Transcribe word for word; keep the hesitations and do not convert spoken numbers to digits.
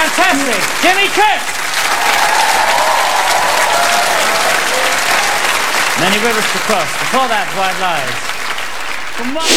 Fantastic. Jimmy Cliff. Many rivers to cross. Before that, White Lies.